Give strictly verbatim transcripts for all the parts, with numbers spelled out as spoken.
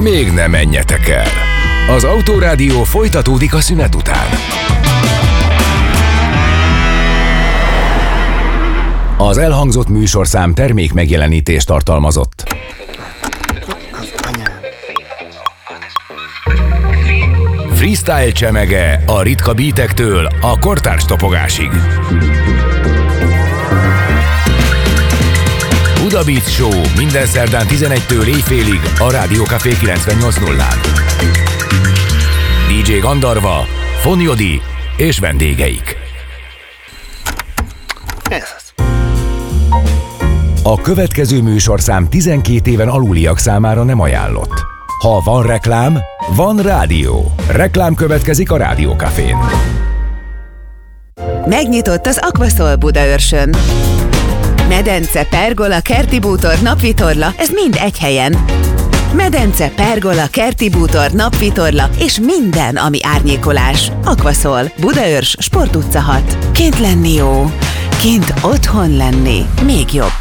még ne menjetek el. Az Autórádió folytatódik a szünet után. Az elhangzott műsorszám termék megjelenítést tartalmazott. Freestyle csemege a ritka beatektől a kortárs topogásig. Buda Beat Show minden szerdán tizenegytől éjfélig a Rádió Café kilencvennyolc nullán. dé dzsé Gandarva, Foniodi és vendégeik. Ez az. A következő műsorszám tizenkét éven aluliak számára nem ajánlott. Ha van reklám, van rádió. Reklám következik a Rádió Cafén. Megnyitott az Aquasol Budaörsön. Medence, pergola, kerti bútor, napvitorla, ez mind egy helyen. Medence, pergola, kerti bútor, napvitorla és minden, ami árnyékolás. Aquasol, Budaörs, Sport utca hat. Kint lenni jó, kint otthon lenni még jobb.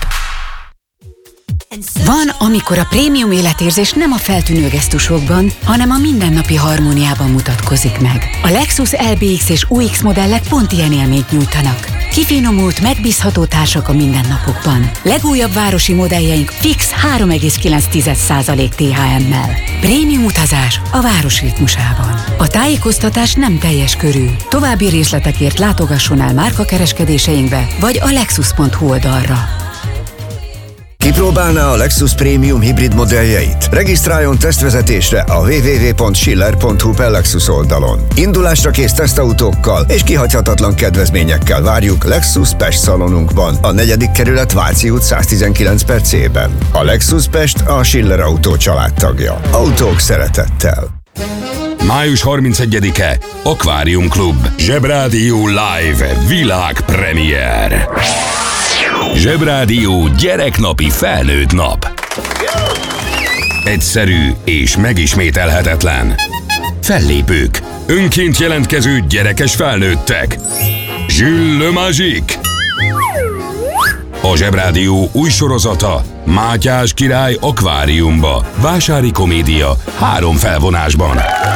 Van, amikor a prémium életérzés nem a feltűnő gesztusokban, hanem a mindennapi harmóniában mutatkozik meg. A Lexus el bé iksz és u iksz modellek pont ilyen élményt nyújtanak. Kifinomult, megbízható társak a mindennapokban. Legújabb városi modelljeink fix három egész kilenc százalék té há emmel. Prémium utazás a város ritmusában. A tájékoztatás nem teljes körű. További részletekért látogasson el márkakereskedéseinkbe, vagy a lexus pont hu oldalra. Kipróbálná a Lexus Premium hibrid modelljeit? Regisztráljon tesztvezetésre a double-u double-u double-u pont schiller pont hu per Lexus oldalon. Indulásra kész tesztautókkal és kihagyhatatlan kedvezményekkel várjuk Lexus Pest szalonunkban, a negyedik kerület Váci út száztizenkilenc per C-ben. A Lexus Pest a Schiller Autó családtagja. Autók szeretettel. május harmincegyedike Aquarium Klub. Zsebrádió Live világpremiér. Zsebrádió gyereknapi felnőtt nap. Egyszerű és megismételhetetlen. Fellépők, önként jelentkező gyerekes felnőttek. Jules Le Magique. A Zsebrádió új sorozata Mátyás király akváriumba. Vásári komédia három felvonásban.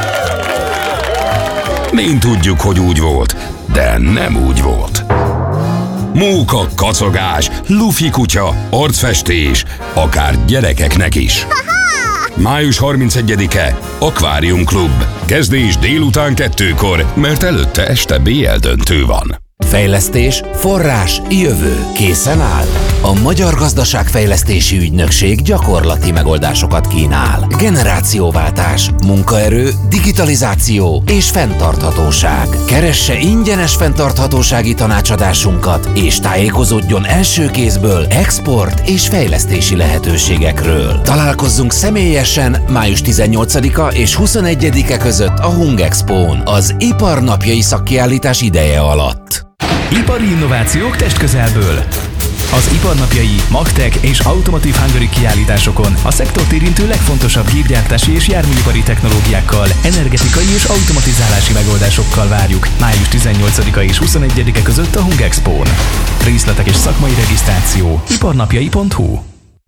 Mind tudjuk, hogy úgy volt, de nem úgy volt. Móka, kacagás, lufi kutya, arcfestés, akár gyerekeknek is. május harmincegyedike Aquarium Klub. Kezdés délután kettőkor, mert előtte este bé el döntő van. Fejlesztés, forrás, jövő. Készen áll? A Magyar Gazdaságfejlesztési Ügynökség gyakorlati megoldásokat kínál. Generációváltás, munkaerő, digitalizáció és fenntarthatóság. Keresse ingyenes fenntarthatósági tanácsadásunkat, és tájékozódjon első kézből export és fejlesztési lehetőségekről. Találkozzunk személyesen május tizennyolcadika és huszonegyedike között a Hungexpón, az Iparnapjai szakkiállítás ideje alatt. Ipari innovációk testközelből. Az Iparnapjai, Magtech és Automotive Hungary kiállításokon a szektort érintő legfontosabb gépgyártási és járműipari technológiákkal, energetikai és automatizálási megoldásokkal várjuk május tizennyolcadika és huszonegyedike között a Hungexpón. Részletek és szakmai regisztráció iparnapjai pont hu.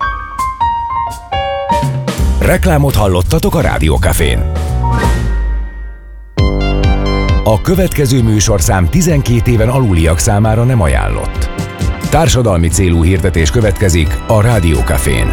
Reklámot hallottatok a Rádió Cafén. A következő műsorszám tizenkét éven aluliak számára nem ajánlott. Társadalmi célú hirdetés következik a Rádió Cafén.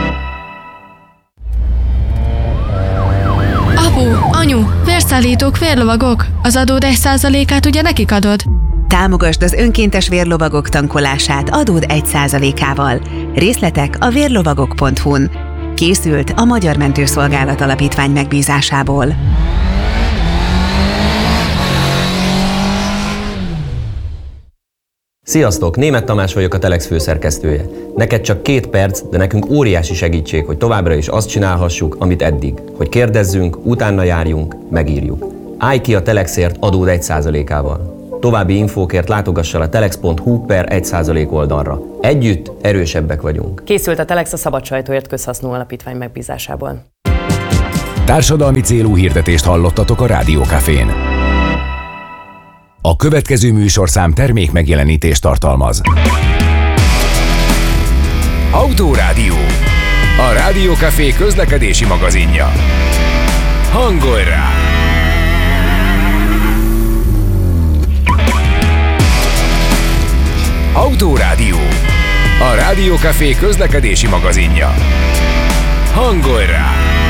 Apu, anyu, vérszállítók, vérlovagok. Az adód egy százalékát ugye nekik adod? Támogasd az önkéntes vérlovagok tankolását adód egy százalékával. Részletek a vérlovagok pont hu-n. Készült a Magyar Mentőszolgálat Alapítvány megbízásából. Sziasztok! Németh Tamás vagyok, a Telex főszerkesztője. Neked csak két perc, de nekünk óriási segítség, hogy továbbra is azt csinálhassuk, amit eddig. Hogy kérdezzünk, utána járjunk, megírjuk. Állj ki a Telexért adód egy százalékával. További infókért látogass el a telex pont hu per egy százalék oldalra. Együtt erősebbek vagyunk. Készült a Telex a Szabad Sajtóért Közhasznú Alapítvány megbízásából. Társadalmi célú hirdetést hallottatok a Rádió Cafén. A következő műsorszám termék megjelenítést tartalmaz. Autórádió. a Rádió Café közlekedési magazinja. Hangolj rá! Autórádió, a Rádió Café közlekedési magazinja. Hangolj rá!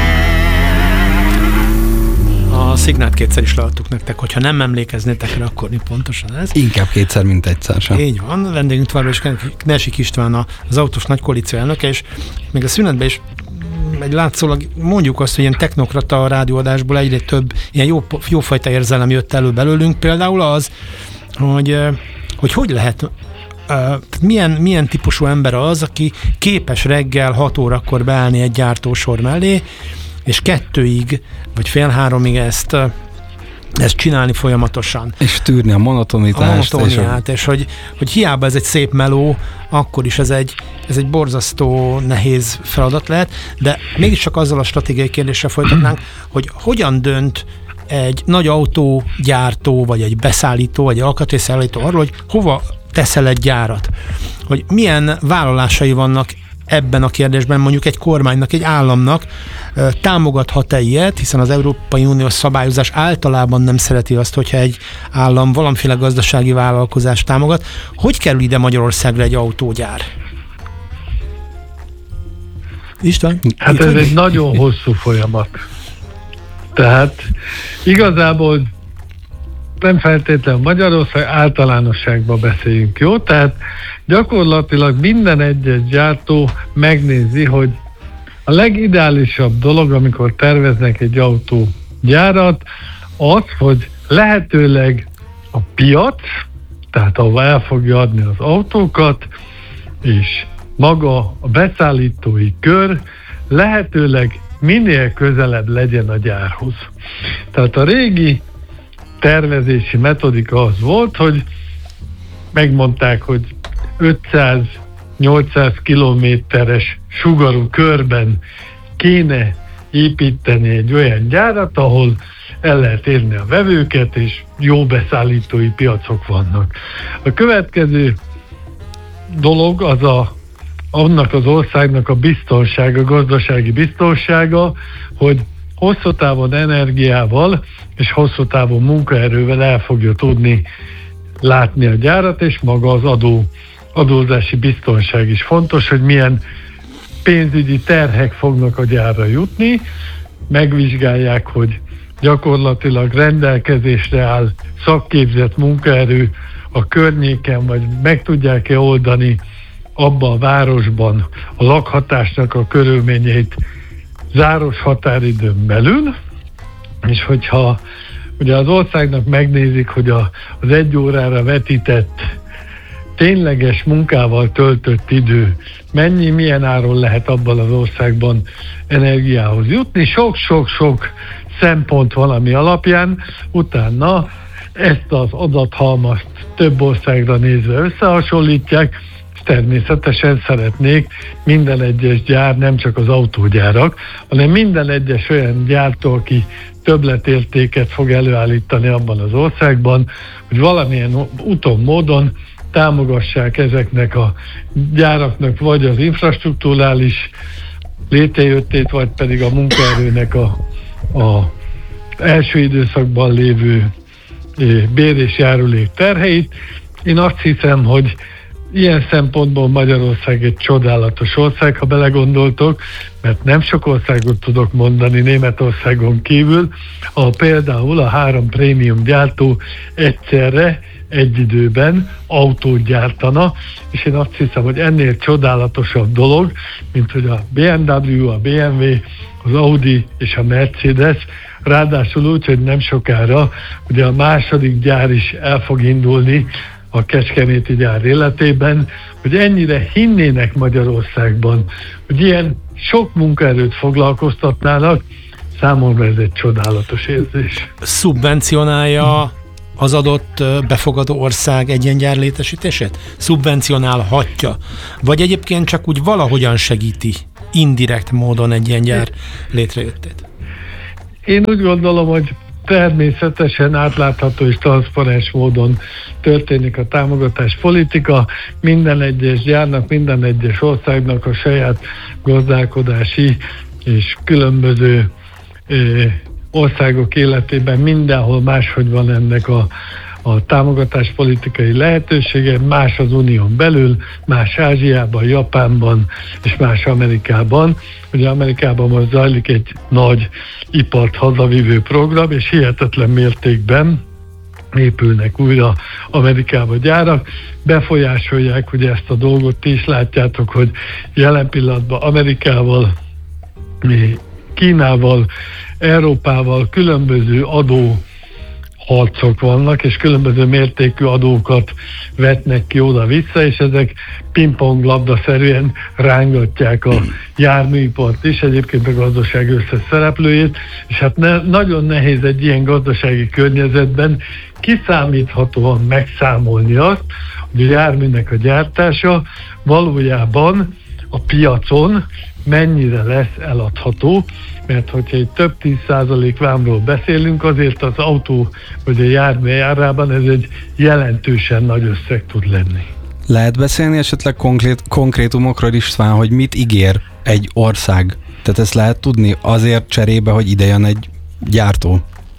A szignát kétszer is leadtuk nektek, hogyha nem emlékeznétek rá, akkor mi pontosan ez. Inkább kétszer, mint egyszer sem. Így van, vendégünk továbbra is Knersik István, az Autós Nagy Koalíció elnöke, és még a szünetben is egy látszólag mondjuk azt, hogy ilyen technokrata a rádióadásból egyre több ilyen jó, jófajta érzelem jött elő belőlünk, például az, hogy hogy, hogy lehet Uh, milyen, milyen típusú ember az, aki képes reggel hat órakor beállni egy gyártósor mellé, és kettőig, vagy fél háromig ezt, ezt csinálni folyamatosan. És tűrni a monotonitást. A monotoniát, és, és hogy, hogy hiába ez egy szép meló, akkor is ez egy, ez egy borzasztó nehéz feladat lehet, de mégiscsak azzal a stratégiai kérdéssel folytatnánk, hogy hogyan dönt egy nagy autógyártó, vagy egy beszállító, vagy egy alkatrészszállító arról, hogy hova teszel egy gyárat. Hogy milyen vállalásai vannak ebben a kérdésben mondjuk egy kormánynak, egy államnak, támogathat-e ilyet, hiszen az Európai Uniós szabályozás általában nem szereti azt, hogyha egy állam valamiféle gazdasági vállalkozást támogat. Hogy kerül ide Magyarországra egy autógyár? István? Hát ez egy nagyon hosszú folyamat. Tehát igazából nem feltétlenül Magyarország, általánosságban beszéljünk, jó? Tehát gyakorlatilag minden egyes gyártó megnézi, hogy a legideálisabb dolog, amikor terveznek egy autógyárat, az, hogy lehetőleg a piac, tehát ahova el fogja adni az autókat, és maga a beszállítói kör lehetőleg minél közelebb legyen a gyárhoz. Tehát a régi tervezési metodika az volt, hogy megmondták, hogy ötszáz-nyolcszáz kilométeres sugarú körben kéne építeni egy olyan gyárat, ahol el lehet érni a vevőket, és jó beszállítói piacok vannak. A következő dolog az a, annak az országnak a biztonsága, gazdasági biztonsága, hogy hosszú távon energiával és hosszú távon munkaerővel el fogja tudni látni a gyárat, és maga az adó, adózási biztonság is fontos, hogy milyen pénzügyi terhek fognak a gyárra jutni, megvizsgálják, hogy gyakorlatilag rendelkezésre áll szakképzett munkaerő a környéken, vagy meg tudják-e oldani abban a városban a lakhatásnak a körülményeit záros határidőn belül, és hogyha ugye az országnak megnézik, hogy a, az egy órára vetített tényleges munkával töltött idő mennyi, milyen áron lehet abban az országban energiához jutni, sok-sok-sok szempont valami alapján, utána ezt az adathalmazt több országra nézve összehasonlítják, és természetesen szeretnék minden egyes gyár, nem csak az autógyárak, hanem minden egyes olyan gyártó, aki többletértéket fog előállítani abban az országban, hogy valamilyen úton, módon támogassák ezeknek a gyáraknak vagy az infrastrukturális létrejöttét, vagy pedig a munkaerőnek a, a első időszakban lévő bér és járulék terheit. Én azt hiszem, hogy ilyen szempontból Magyarország egy csodálatos ország, ha belegondoltok, mert nem sok országot tudok mondani Németországon kívül, ahol például a három prémium gyártó egyszerre egy időben autót gyártana, és én azt hiszem, hogy ennél csodálatosabb dolog, mint hogy a bé em dupla vé, a bé em vé, az Audi és a Mercedes, ráadásul úgy, hogy nem sokára ugye a második gyár is el fog indulni a kecskeméti gyár életében, hogy ennyire hinnének Magyarországban, hogy ilyen sok munkaerőt foglalkoztatnának, számomra ez egy csodálatos érzés. Szubvencionálja az adott befogadó ország egy ilyen gyár létesítését? Szubvencionálhatja? Vagy egyébként csak úgy valahogyan segíti indirekt módon egy ilyen gyár létrejöttét? Én úgy gondolom, hogy természetesen átlátható és transzparens módon történik a támogatás politika. Minden egyes gyárnak, minden egyes országnak a saját gazdálkodási és különböző országok életében mindenhol máshogy van ennek a, a támogatáspolitikai lehetősége, más az unión belül, más Ázsiában, Japánban és más Amerikában. Ugye Amerikában most zajlik egy nagy ipart hazavívő program, és hihetetlen mértékben épülnek újra Amerikába gyárak, befolyásolják ugye ezt a dolgot, ti is látjátok, hogy jelen pillanatban Amerikával, Kínával, Európával különböző adóharcok vannak, és különböző mértékű adókat vetnek ki oda-vissza, és ezek pingpong labdaszerűen rángatják a járműipart is, egyébként a gazdaság összes szereplőjét, és hát ne, nagyon nehéz egy ilyen gazdasági környezetben kiszámíthatóan megszámolni azt, hogy a járműnek a gyártása valójában a piacon mennyire lesz eladható, mert hogyha egy több tíz százalék vámról beszélünk, azért az autó vagy a jármű árában ez egy jelentősen nagy összeg tud lenni. Lehet beszélni esetleg konkrét, konkrétumokról, István, hogy mit ígér egy ország? Tehát ezt lehet tudni azért cserébe, hogy ide jön egy gyártó?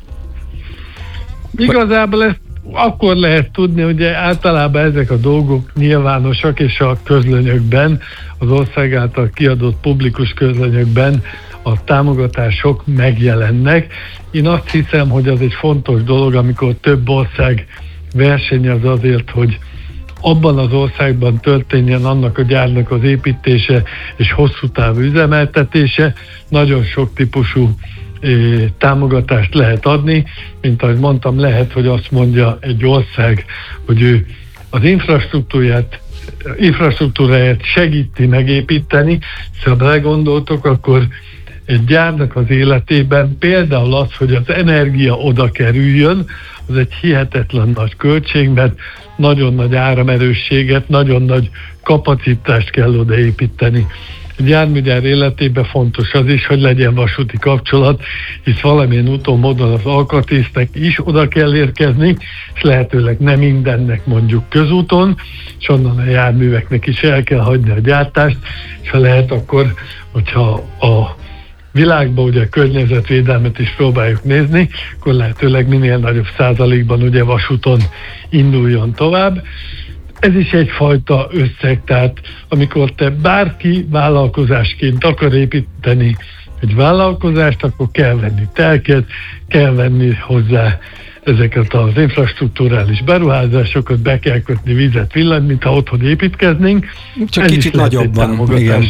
Igazából ezt akkor lehet tudni, hogy általában ezek a dolgok nyilvánosak, és a közlönyökben, az ország által kiadott publikus közlönyökben a támogatások megjelennek. Én azt hiszem, hogy az egy fontos dolog, amikor több ország versenyez azért, hogy abban az országban történjen annak a gyárnak az építése és hosszú távú üzemeltetése. Nagyon sok típusú támogatást lehet adni, mint ahogy mondtam, lehet, hogy azt mondja egy ország, hogy ő az infrastruktúrát, infrastruktúráját segíti megépíteni, szóval belegondoltok, akkor egy gyárnak az életében például az, hogy az energia oda kerüljön, az egy hihetetlen nagy költség, mert nagyon nagy áramerősséget, nagyon nagy kapacitást kell odaépíteni. Egy járműgyár életében fontos az is, hogy legyen vasúti kapcsolat, hisz valamilyen úton, módon az alkatrésznek is oda kell érkezni, és lehetőleg nem mindennek mondjuk közúton, és onnan a járműveknek is el kell hagyni a gyártást, és ha lehet, akkor, hogyha a világban ugye a környezetvédelmet is próbáljuk nézni, akkor lehetőleg minél nagyobb százalékban ugye vasúton induljon tovább. Ez is egyfajta összeg, tehát amikor te bárki vállalkozásként akar építeni egy vállalkozást, akkor kell venni telket, kell venni hozzá ezeket az infrastrukturális beruházásokat, be kell kötni vizet, villanyt, mintha otthon építkeznénk. Csak ez kicsit nagyobban, igen.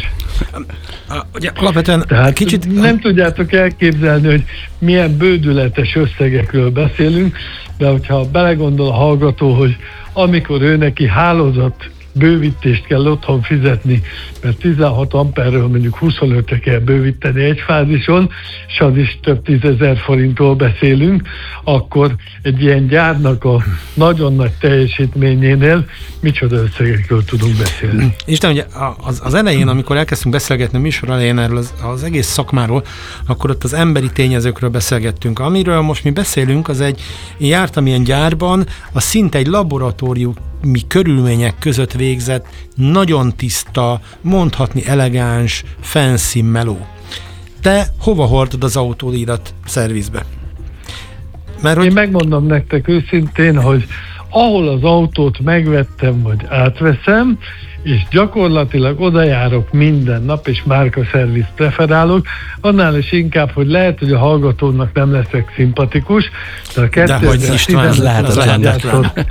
Ugye alapvetően Tehát kicsit... nem tudjátok elképzelni, hogy milyen bődületes összegekről beszélünk, de hogyha belegondol a hallgató, hogy amikor ő neki hálózat bővítést kell otthon fizetni, mert tizenhat amperről mondjuk huszonötre kell bővíteni egy fázison, és az is több tízezer forintról beszélünk, akkor egy ilyen gyárnak a nagyon nagy teljesítményénél micsoda összegekről tudunk beszélni. Isten, ugye az, az elején, amikor elkezdtünk beszélgetni a műsor elején erről az, az egész szakmáról, akkor ott az emberi tényezőkről beszélgettünk. Amiről most mi beszélünk, az egy, én jártam ilyen gyárban, a szinte egy laboratórium mi körülmények között végzett, nagyon tiszta, mondhatni elegáns, fancy meló. Te hova hordod az autódíjat szervizbe? Mert hogy... Én megmondom nektek őszintén, hogy ahol az autót megvettem, vagy átveszem, és gyakorlatilag oda járok minden nap, és márkaszervizt preferálok, annál is inkább, hogy lehet, hogy a hallgatónak nem leszek szimpatikus, de a kétezer-tizenöt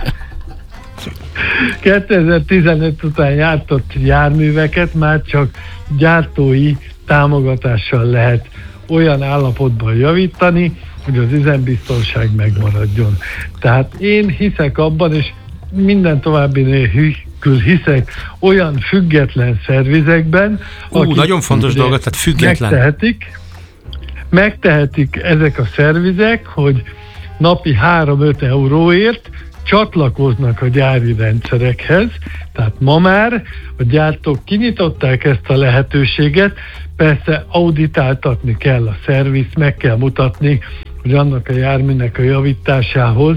kétezer-tizenöt után jártott járműveket már csak gyártói támogatással lehet olyan állapotban javítani, hogy az üzembiztonság megmaradjon. Tehát én hiszek abban, és minden továbbinél hiszek olyan független szervizekben, Ú, akik nagyon fontos dolgot, tehát független. Megtehetik, megtehetik ezek a szervizek, hogy napi három-öt euróért csatlakoznak a gyári rendszerekhez, tehát ma már a gyártók kinyitották ezt a lehetőséget, persze auditáltatni kell a szervizt, meg kell mutatni, hogy annak a járműnek a javításához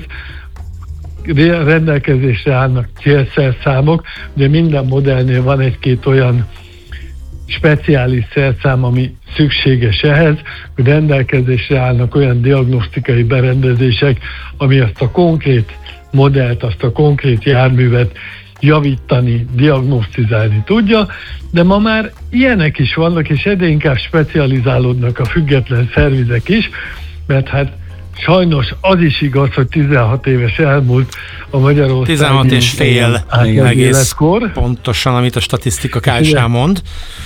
rendelkezésre állnak célszerszámok. Ugye minden modellnél van egy-két olyan speciális szerszám, ami szükséges ehhez, hogy rendelkezésre állnak olyan diagnosztikai berendezések, ami azt a konkrét modellt, azt a konkrét járművet javítani, diagnosztizálni tudja, de ma már ilyenek is vannak, és egyre inkább specializálódnak a független szervizek is, mert hát sajnos az is igaz, hogy tizenhat éves elmúlt a Magyarországi tizenhat és fél egész pontosan, amit a statisztika Kásán mond.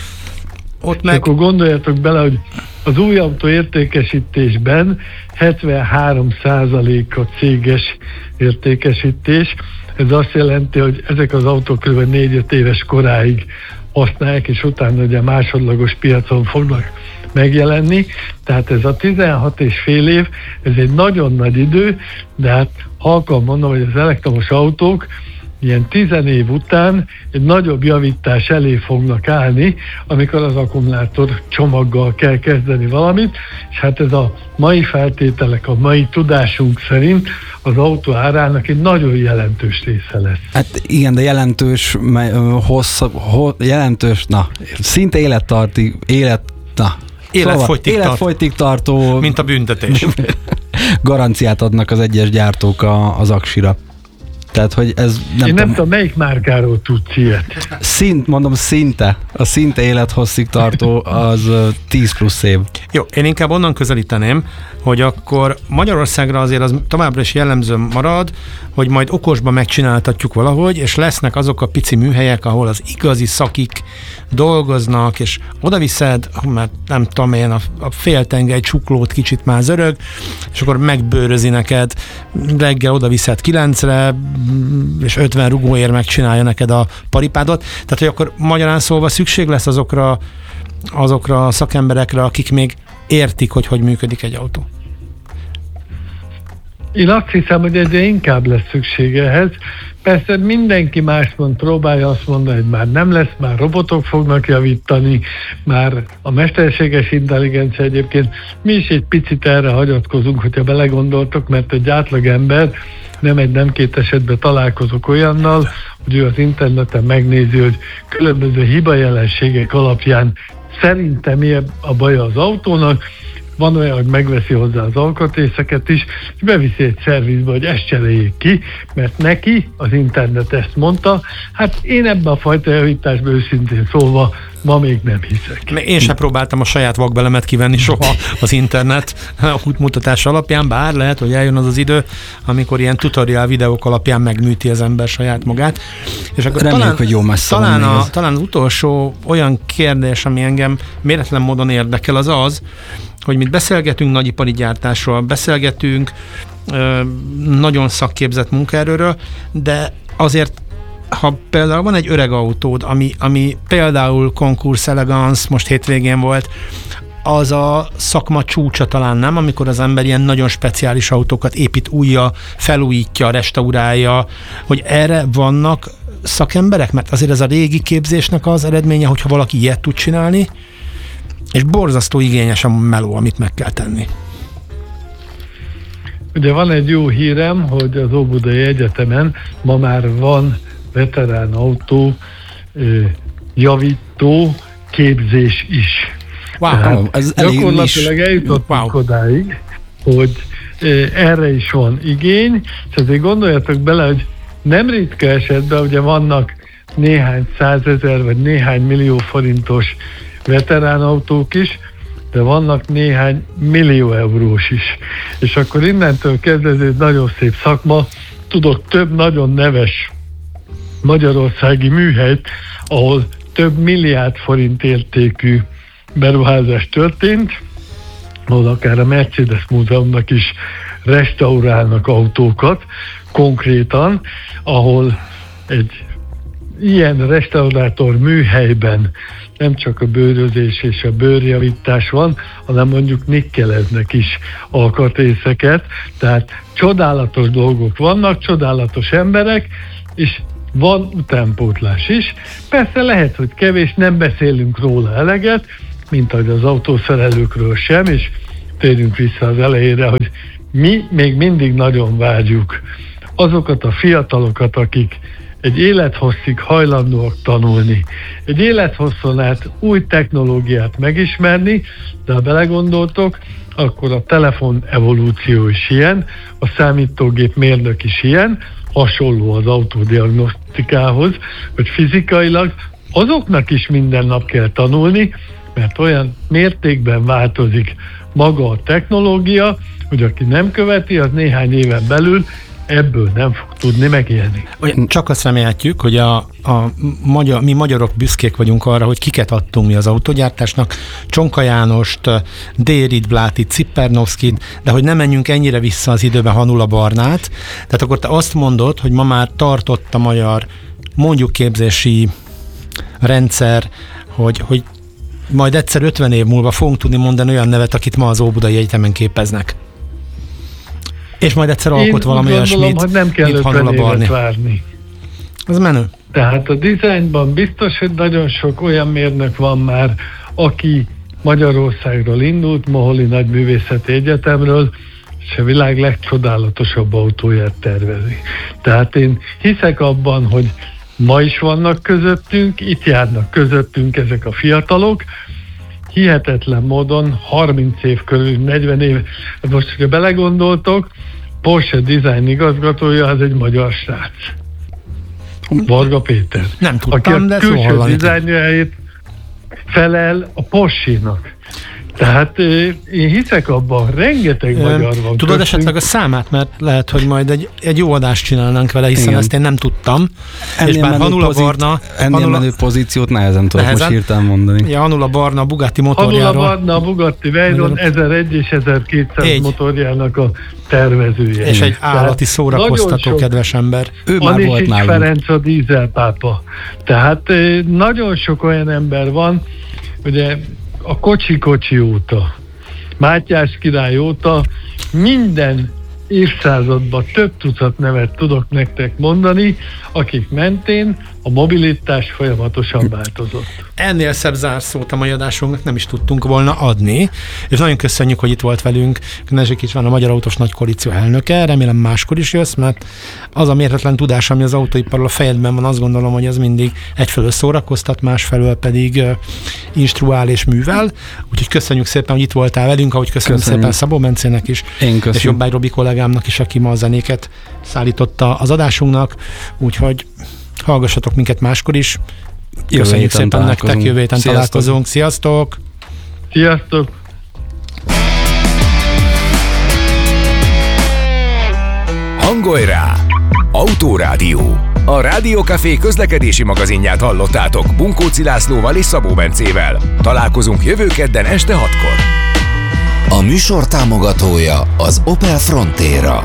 Ott meg... Akkor gondoljatok bele, hogy az új autó értékesítésben hetvenhárom százalék a céges értékesítés. Ez azt jelenti, hogy ezek az autók kb. négy-öt éves koráig használják, és utána ugye másodlagos piacon fognak megjelenni. Tehát ez a tizenhat és fél év, ez egy nagyon nagy idő, de hát halkan mondom, hogy az elektromos autók ilyen tizen év után egy nagyobb javítás elé fognak állni, amikor az akkumulátor csomaggal kell kezdeni valamit, és hát ez a mai feltételek, a mai tudásunk szerint az autó árának egy nagyon jelentős része lesz. Hát igen, de jelentős, hossz, ho, jelentős, na, szinte élettarti, élet, na, életfogytig, szóval, életfogytig tartó, mint a büntetés. Garanciát adnak az egyes gyártók a, az aksira. Tehát, hogy ez nem Én nem tudom, tudom, melyik márkáról tudsz ilyet. Szint, mondom, szinte. A szinte élethosszig tartó az tíz plusz év. Jó, én inkább onnan közelíteném, hogy akkor Magyarországra azért az továbbra is jellemző marad, hogy majd okosba megcsináltatjuk valahogy, és lesznek azok a pici műhelyek, ahol az igazi szakik dolgoznak, és oda viszed, mert nem tudom én, a, a féltengely csuklót kicsit már zörög, és akkor megbőrözi neked, reggel oda viszed kilencre, és ötven rugóért megcsinálja neked a paripádot. Tehát, hogy akkor magyarán szólva szükség lesz azokra, azokra a szakemberekre, akik még értik, hogy hogy működik egy autó. Én azt hiszem, hogy egyre inkább lesz szüksége ehhez. Persze mindenki más mond, próbálja azt mondani, hogy már nem lesz, már robotok fognak javítani, már a mesterséges intelligencia egyébként. Mi is egy picit erre hagyatkozunk, hogyha belegondoltok, mert egy átlag ember nem egy, nem két esetben találkozok olyannal, hogy ő az interneten megnézi, hogy különböző hibajelenségek alapján szerintem mi a baja az autónak. Van olyan, hogy megveszi hozzá az alkatrészeket is, és beviszi egy szervizbe, hogy ezt cseréljék ki, mert neki az internet ezt mondta. Hát én ebben a fajta javításban őszintén szólva ma még nem hiszek. Én sem próbáltam a saját vakbelemet kivenni soha az internet útmutatás alapján, bár lehet, hogy eljön az az idő, amikor ilyen tutorial videók alapján megműti az ember saját magát. És akkor Reméljük, talán, hogy jó messze talán, van a, talán az utolsó olyan kérdés, ami engem méretlen módon érdekel, az az, hogy mit beszélgetünk nagyipari gyártásról, beszélgetünk ö, nagyon szakképzett munkaerőről, de azért, ha például van egy öreg autód, ami, ami például Concours Elegance most hétvégén volt, az a szakma csúcsa talán nem, amikor az ember ilyen nagyon speciális autókat épít újra, felújítja, restaurálja, hogy erre vannak szakemberek? Mert azért ez a régi képzésnek az eredménye, hogyha valaki ilyet tud csinálni, és borzasztó igényes a meló, amit meg kell tenni. Ugye van egy jó hírem, hogy az Óbudai Egyetemen ma már van veterán autó javító képzés is. Wow, Tehát ez gyakorlatilag eljutottunk wow. odáig, hogy erre is van igény, és azért gondoljatok bele, hogy nem ritka esetben, ugye vannak néhány százezer vagy néhány millió forintos veterán autók is, de vannak néhány millió eurós is. És akkor innentől kezdve ez egy nagyon szép szakma. Tudok több nagyon neves magyarországi műhelyt, ahol több milliárd forint értékű beruházás történt, ahol akár a Mercedes Múzeumnak is restaurálnak autókat konkrétan, ahol egy ilyen restaurátor műhelyben nem csak a bőrözés és a bőrjavítás van, hanem mondjuk nikkeleznek is alkatrészeket, tehát csodálatos dolgok vannak, csodálatos emberek, és van utánpótlás is. Persze lehet, hogy kevés, nem beszélünk róla eleget, mint ahogy az autószerelőkről sem, és térjünk vissza az elejére, hogy mi még mindig nagyon várjuk azokat a fiatalokat, akik egy élethosszig hajlandóak tanulni, egy élethosszon át új technológiát megismerni, de ha belegondoltok, akkor a telefon evolúció is ilyen, a számítógép mérnök is ilyen, hasonló az autódiagnosztikához, hogy fizikailag azoknak is minden nap kell tanulni, mert olyan mértékben változik maga a technológia, hogy aki nem követi, az néhány éven belül ebből nem fog tudni megélni. Csak azt remélhetjük, hogy a, a magyar, mi magyarok büszkék vagyunk arra, hogy kiket adtunk mi az autógyártásnak, Csonka Jánost, Dérit Blátit, Cippernovszkit, de hogy nem menjünk ennyire vissza az időben Hanula Barnát. Tehát akkor te azt mondod, hogy ma már tartott a magyar mondjuk képzési rendszer, hogy, hogy majd egyszer ötven év múlva fogunk tudni mondani olyan nevet, akit ma az Óbudai Egyetemen képeznek. És majd egyszer alkot valami olyasmit, hogy nem kell ötven évet várni. Ez menő. Tehát a dizájnban biztos, hogy nagyon sok olyan mérnök van már, aki Magyarországról indult, Moholi Nagyművészeti Egyetemről, és a világ legcsodálatosabb autóját tervezi. Tehát én hiszek abban, hogy ma is vannak közöttünk, itt járnak közöttünk ezek a fiatalok, hihetetlen módon harminc év körül, negyven év, most, hogyha belegondoltok, Porsche Design igazgatója az egy magyar srác. Varga Péter. Nem tudtam, aki a de külső dizájnjáért felel a Porsche-nak. Tehát én hiszek abban, rengeteg Ö, magyar van. Tudod köztünk. esetleg a számát, mert lehet, hogy majd egy, egy jó adást csinálnánk vele, hiszen Igen. ezt én nem tudtam. Ennél és bár menő Hanula pozí- Barna... Ennél Hanula, menő pozíciót nehezen tudok nehezen. most hirtelen mondani. Ja, Hanula Barna a Bugatti Hanula motorjáról. Barna a Bugatti Veyron ezeröt és ezerkétszáz Egy. motorjának a tervezője. És egy állati szórakoztató, kedves ember. Ő már volt nálunk. Ferenc a dízelpápa. Tehát eh, nagyon sok olyan ember van, ugye a kocsi-kocsi óta, Mátyás király óta minden évszázadban több tucat nevet tudok nektek mondani, akik mentén a mobilitás folyamatosan változott. Ennél szebb zárszót a mai adásunknak nem is tudtunk volna adni, és nagyon köszönjük, hogy itt volt velünk Knezsik István, a Magyar Autós Nagy Koalíció elnöke. Remélem máskor is jössz, mert az a mérhetetlen tudás, ami az autóiparról a fejedben van, azt gondolom, hogy az mindig egyfelől szórakoztat, másfelől pedig uh, instruál és művel. Úgyhogy köszönjük szépen, hogy itt voltál velünk, ahogy köszönjük, köszönjük. szépen Szabó Bencének is, Én köszönöm. és Jobbágy Robi kollégámnak is, aki ma a zenéket szállította az adásunknak. Úgyhogy hallgassatok minket máskor is. Köszönjük szépen nektek, jövő héten találkozunk. Sziasztok! Sziasztok! Hangolj rá! Autórádió. A Rádiókafé közlekedési magazinját hallottátok Bunkóci Lászlóval és Szabó Bencével. Találkozunk jövő kedden este hatkor. A műsor támogatója az Opel Frontera.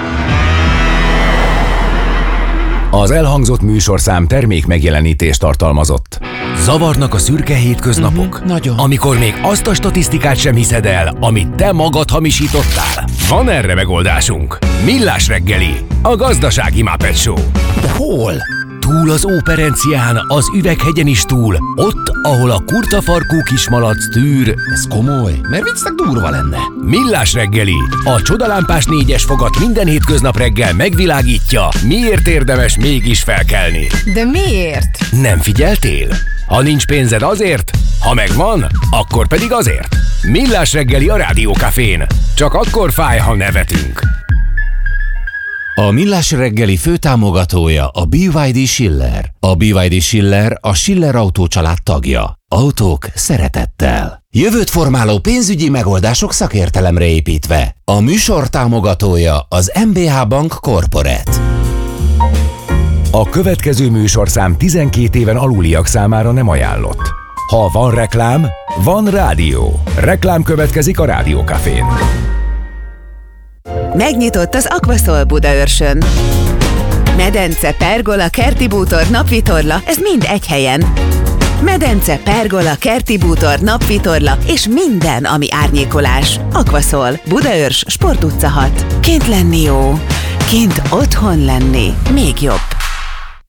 Az elhangzott műsorszám termék megjelenítést tartalmazott. Zavarnak a szürke hétköznapok? Uh-huh, nagyon. Amikor még azt a statisztikát sem hiszed el, amit te magad hamisítottál? Van erre megoldásunk. Millás reggeli, a gazdasági Muppet Show. De hol? Túl az Óperencián, az Üveghegyen is túl, ott, ahol a kurtafarkú kismalac tűr. Ez komoly, mert viccnek durva lenne. Millás reggeli, a csodalámpás négyes fogat minden hétköznap reggel megvilágítja, miért érdemes mégis felkelni. De miért? Nem figyeltél? Ha nincs pénzed azért, ha megvan, akkor pedig azért. Millás reggeli a Rádiókafén. Csak akkor fáj, ha nevetünk. A Millás reggeli főtámogatója a bé vé dé Schiller. A bé vé dé Schiller a Schiller Autó család tagja. Autók szeretettel. Jövőt formáló pénzügyi megoldások szakértelemre építve. A műsor támogatója az em bé há Bank Corporate. A következő műsorszám tizenkét éven aluliak számára nem ajánlott. Ha van reklám, van rádió. Reklám következik a Rádiókafén. Megnyitott az Aquaszol Budaörsön. Medence, pergola, kerti bútor, napvitorla, ez mind egy helyen. Medence, pergola, kerti bútor, napvitorla és minden, ami árnyékolás. Aquaszol, Budaörs, Sport utca hat. Kint lenni jó, kint otthon lenni még jobb.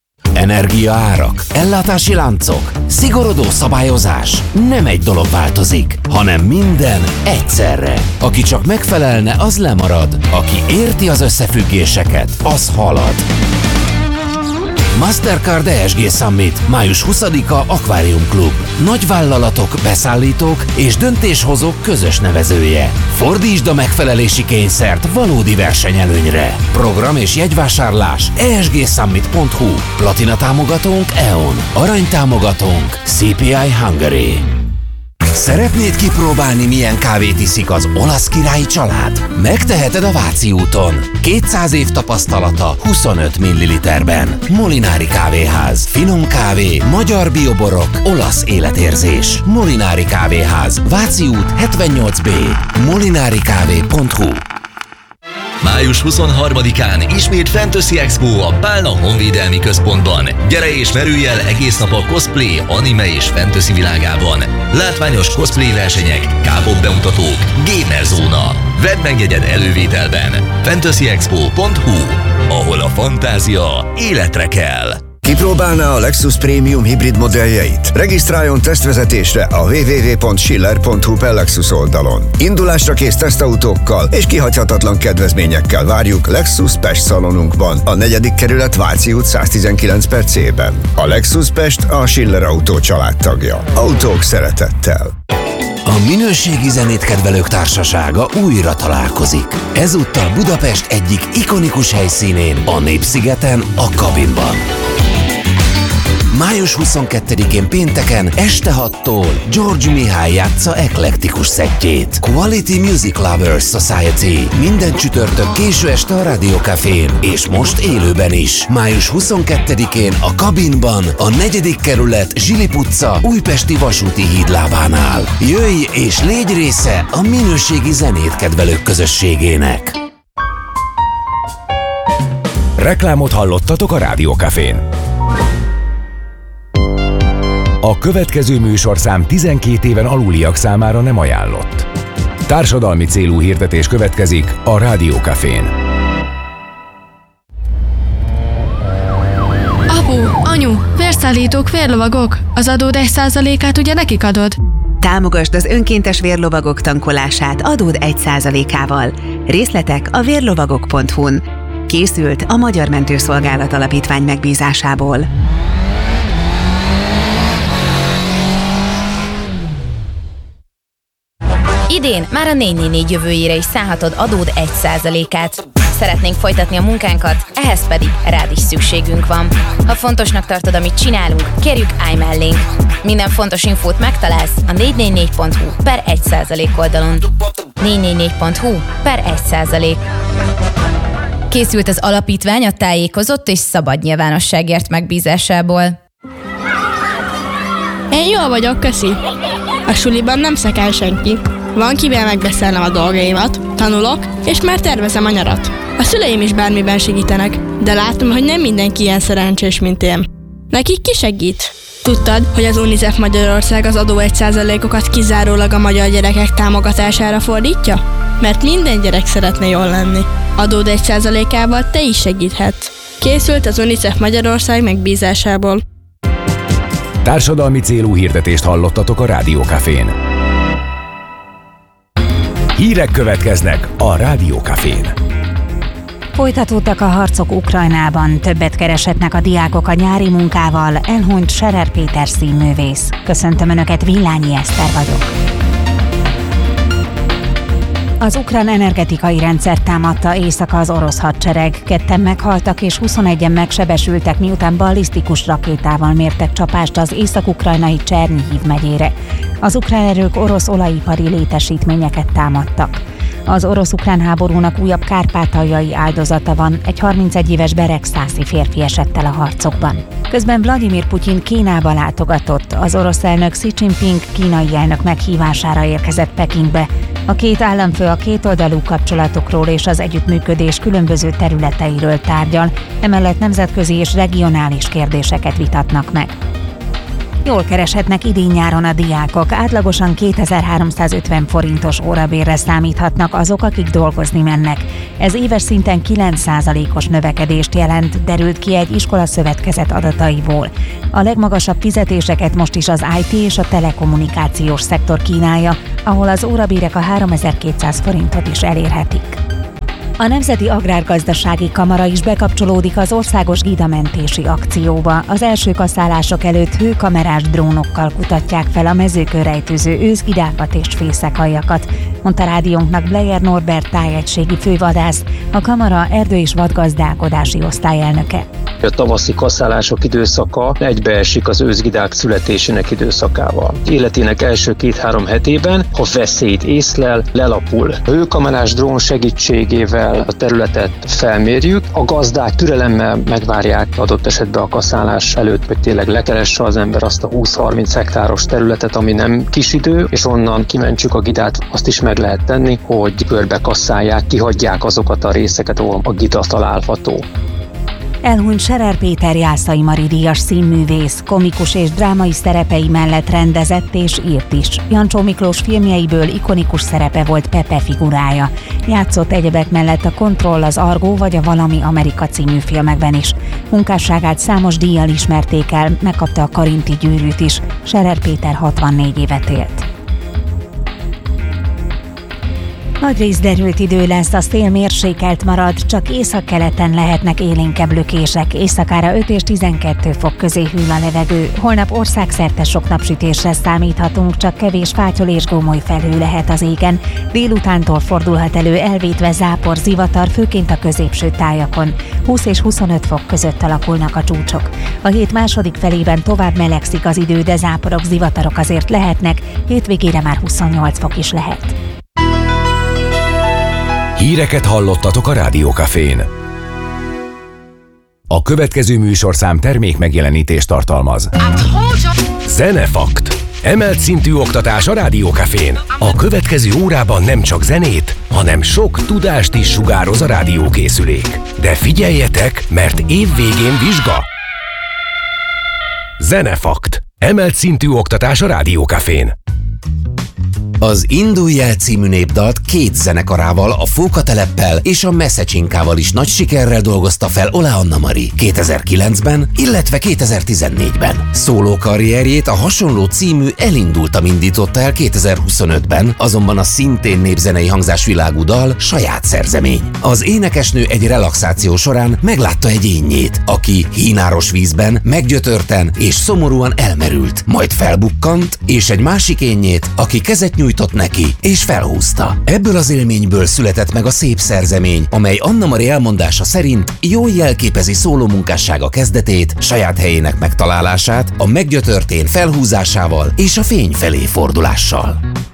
Energiaárak, ellátási láncok, szigorodó szabályozás. Nem egy dolog változik, hanem minden egyszerre. Aki csak megfelelne, az lemarad. Aki érti az összefüggéseket, az halad. Mastercard E S G Summit, május huszadika Aquarium Club. Nagyvállalatok, beszállítók és döntéshozók közös nevezője. Fordítsd a megfelelési kényszert valódi versenyelőnyre. Program és jegyvásárlás e s g summit pont h u. Platina támogatónk E O N. Arany támogatónk C P I Hungary. Szeretnéd kipróbálni, milyen kávét iszik az olasz királyi család? Megteheted a Váci úton. kétszáz év tapasztalata huszonöt milliliterben. Molinári Kávéház. Finom kávé, magyar bioborok, olasz életérzés. Molinári Kávéház. Váci út hetvennyolc B. molinari kávé pont h u. május huszonharmadikán ismét Fantasy Expo a Pálna Honvédelmi Központban. Gyere és merülj el egész nap a cosplay, anime és fantasy világában. Látványos cosplay versenyek, K-pop bemutatók, gamer zóna. Vedd meg jegyed elővételben. fantasy expo pont h u, ahol a fantázia életre kell. Kipróbálná a Lexus Premium hibrid modelljeit? Regisztráljon tesztvezetésre a double-u double-u double-u pont schiller pont h u per Lexus oldalon. Indulásra kész tesztautókkal és kihagyhatatlan kedvezményekkel várjuk Lexus Pest szalonunkban, a negyedik kerület Váci út száztizenkilenc per C-ben. A Lexus Pest a Schiller Autó családtagja. Autók szeretettel. A minőségi zenét kedvelők társasága újra találkozik. Ezúttal Budapest egyik ikonikus helyszínén, a Népszigeten, a Kabinban. május huszonkettedikén pénteken este hattól George Mihály játsza eklektikus szettjét. Quality Music Lovers Society. Minden csütörtök késő este a Rádió Cafén, és most élőben is. május huszonkettedikén a Kabinban, a negyedik kerület Zsilip utca Újpesti vasúti hídlábánál. Jöjj és légy része a minőségi zenét kedvelők közösségének. Reklámot hallottatok a Rádió Cafén. A következő műsorszám tizenkét éven aluliak számára nem ajánlott. Társadalmi célú hirdetés következik a Rádió Cafén. Apu, anyu, vérszállítók, vérlovagok. Az adód egy százalékát ugye nekik adod? Támogasd az önkéntes vérlovagok tankolását adód egy százalékával. Részletek a vérlovagok pont h u-n. Készült a Magyar Mentőszolgálat Alapítvány megbízásából. Idén már a négy négy négy jövőjére is szállhatod adód egy százalékát. Szeretnénk folytatni a munkánkat, ehhez pedig rád is szükségünk van. Ha fontosnak tartod, amit csinálunk, kérjük, állj mellénk. Minden fontos infót megtalálsz a négy négy négy pont h u per egy százalék oldalon. négy négy négy pont h u per egy százalék. Készült az alapítvány a tájékozott és szabad nyilvánosságért megbízásából. Én jól vagyok, köszi. A suliban nem szekál senki. Van kivel megbeszélnem a dolgaimat, tanulok, és már tervezem a nyarat. A szüleim is bármiben segítenek, de látom, hogy nem mindenki ilyen szerencsés, mint én. Nekik ki segít? Tudtad, hogy az UNICEF Magyarország az adó egy százalékokat kizárólag a magyar gyerekek támogatására fordítja? Mert minden gyerek szeretne jól lenni. Adód egy százalékával te is segíthetsz. Készült az UNICEF Magyarország megbízásából. Társadalmi célú hirdetést hallottatok a Rádió Cafén. Hírek következnek a Rádió Cafén. Folytatódtak a harcok Ukrajnában, többet kereshetnek a diákok a nyári munkával, elhunyt Scherer Péter színművész. Köszöntöm Önöket, Villányi Eszter vagyok. Az ukrán energetikai rendszert támadta éjszaka az orosz hadsereg. Ketten meghaltak és huszonegyen megsebesültek, miután ballisztikus rakétával mértek csapást az észak-ukrajnai Csernihiv megyére. Az ukrán erők orosz olajipari létesítményeket támadtak. Az orosz-ukrán háborúnak újabb kárpátaljai áldozata van, egy harmincegy éves beregszászi férfi esett el a harcokban. Közben Vladimir Putyin Kínába látogatott, az orosz elnök Xi Jinping kínai elnök meghívására érkezett Pekingbe. A két államfő a kétoldalú kapcsolatokról és az együttműködés különböző területeiről tárgyal, emellett nemzetközi és regionális kérdéseket vitatnak meg. Jól kereshetnek idén-nyáron a diákok, átlagosan kétezer-háromszázötven forintos órabérre számíthatnak azok, akik dolgozni mennek. Ez éves szinten kilenc százalékos növekedést jelent, derült ki egy iskolaszövetkezet adataiból. A legmagasabb fizetéseket most is az i té és a telekommunikációs szektor kínálja, ahol az órabérek a háromezer-kétszáz forintot is elérhetik. A Nemzeti Agrárgazdasági Kamara is bekapcsolódik az országos gidamentési akcióba. Az első kaszálások előtt hőkamerás drónokkal kutatják fel a mezőkön rejtőző őszgidákat és fészekaljakat, mondta rádiónknak Bleyer Norbert tájegységi fővadász, a Kamara erdő- és vadgazdálkodási osztályelnöke. A tavaszi kaszálások időszaka egybeesik az őszgidák születésének időszakával. Életének első két-három hetében, ha veszélyt észlel, lelapul. A hőkamerás drón segítségével a területet felmérjük, a gazdák türelemmel megvárják adott esetben a kaszálás előtt, hogy tényleg lekeresse az ember azt a húsz-harminc hektáros területet, ami nem kis idő, és onnan kimentsük a gidát. Azt is meg lehet tenni, hogy körbe kasszálják, kihagyják azokat a részeket, ahol a gida található. Elhunyt Scherer Péter Jászai Mari díjas színművész, komikus és drámai szerepei mellett rendezett és írt is. Jancsó Miklós filmjeiből ikonikus szerepe volt Pepe figurája. Játszott egyebek mellett a Kontroll, az Argó vagy a Valami Amerika című filmekben is. Munkásságát számos díjjal ismerték el, megkapta a Karinti gyűrűt is. Scherer Péter hatvannégy évet élt. Nagy részderült idő lesz, a szél mérsékelt marad, csak északkeleten lehetnek élénkebb lökések, éjszakára öt és tizenkettő fok közé hűl a levegő. Holnap országszerte sok napsütésre számíthatunk, csak kevés fátyol és gómoly felhő lehet az égen. Délutántól fordulhat elő elvétve zápor, zivatar, főként a középső tájakon. húsz és huszonöt fok között alakulnak a csúcsok. A hét második felében tovább melegszik az idő, de záporok, zivatarok azért lehetnek, hétvégére már huszonnyolc fok is lehet. Híreket hallottatok a Rádió Cafén. A következő műsorszám termék megjelenítést tartalmaz. Zenefakt. Emelt szintű oktatás a Rádió Cafén. A következő órában nem csak zenét, hanem sok tudást is sugároz a rádiókészülék. De figyeljetek, mert évvégén vizsga. Zenefakt. Emelt szintű oktatás a Rádió Cafén. Az Indulj el című népdalt két zenekarával, a Fókateleppel és a Messecsinkával is nagy sikerrel dolgozta fel Oláh Anna-Mari kétezer-kilencben, illetve kétezer-tizennégyben. Szóló karrierjét a hasonló című Elindultam indította el kétezer-huszonötben, azonban a szintén népzenei hangzásvilágú dal saját szerzemény. Az énekesnő egy relaxáció során meglátta egy énnyét, aki hínáros vízben, meggyötörten és szomorúan elmerült, majd felbukkant, és egy másik énnyét, aki kezet nyújtott neki, és felhúzta. Ebből az élményből született meg a szép szerzemény, amely Anna-Mari elmondása szerint jól jelképezi szóló munkássága kezdetét, saját helyének megtalálását, a meggyötörtén felhúzásával és a fény felé fordulással.